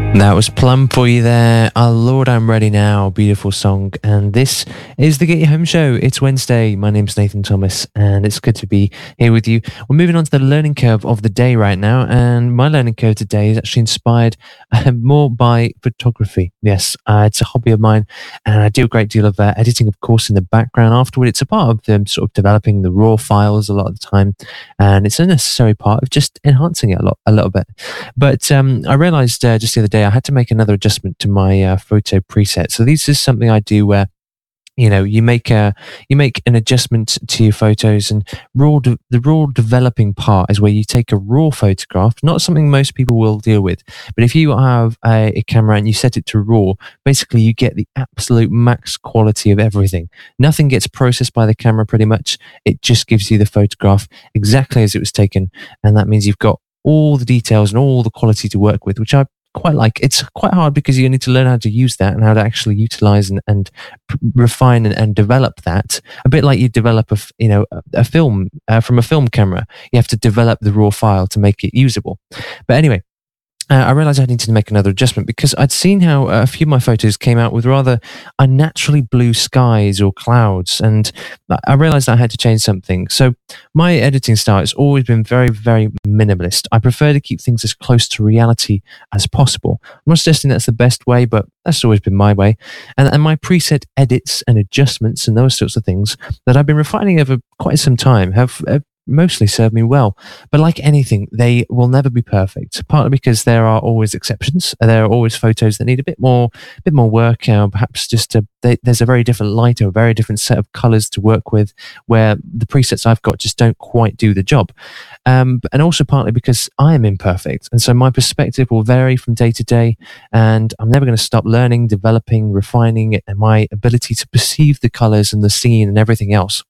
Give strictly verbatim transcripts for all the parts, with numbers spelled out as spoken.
That was Plum for you there. Oh Lord, I'm ready now. Beautiful song. And this is the Get You Home Show. It's Wednesday. My name's Nathan Thomas, and it's good to be here with you. We're moving on to the learning curve of the day right now, and my learning curve today is actually inspired uh, more by photography. Yes, uh, it's a hobby of mine, and I do a great deal of uh, editing, of course, in the background afterward. It's a part of um, sort of developing the raw files a lot of the time, and it's a necessary part of just enhancing it a lot, a little bit. But um, I realized uh, just the other day I had to make another adjustment to my uh, photo preset. So this is something I do where, you know, you make a you make an adjustment to your photos, and raw de- the raw developing part is where you take a raw photograph, not something most people will deal with. But if you have a, a camera and you set it to raw, basically you get the absolute max quality of everything. Nothing gets processed by the camera pretty much. It just gives you the photograph exactly as it was taken, and that means you've got all the details and all the quality to work with, which I quite like. It's quite hard because you need to learn how to use that and how to actually utilize and, and p- refine and, and develop that. A bit like you develop a, f- you know, a, a film uh, from a film camera. You have to develop the raw file to make it usable. But anyway, Uh, I realized I needed to make another adjustment because I'd seen how a few of my photos came out with rather unnaturally blue skies or clouds, and I realized I had to change something. So my editing style has always been very, very minimalist. I prefer to keep things as close to reality as possible. I'm not suggesting that's the best way, but that's always been my way. And, and my preset edits and adjustments and those sorts of things that I've been refining over quite some time have, have mostly served me well. But like anything, they will never be perfect, partly because there are always exceptions. There are always photos that need a bit more a bit more work, uh, perhaps just a, they, there's a very different light or a very different set of colors to work with where the presets I've got just don't quite do the job. Um, and also partly because I am imperfect, and so my perspective will vary from day to day, and I'm never going to stop learning, developing, refining it, and my ability to perceive the colors and the scene and everything else.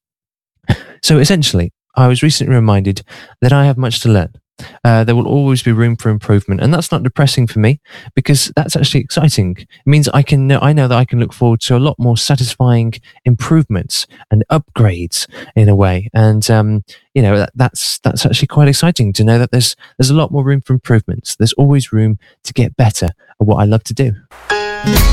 So essentially, I was recently reminded that I have much to learn. Uh, there will always be room for improvement, and that's not depressing for me because that's actually exciting. It means I can know, I know that I can look forward to a lot more satisfying improvements and upgrades in a way, and um, you know that, that's that's actually quite exciting to know that there's there's a lot more room for improvements. There's always room to get better at what I love to do.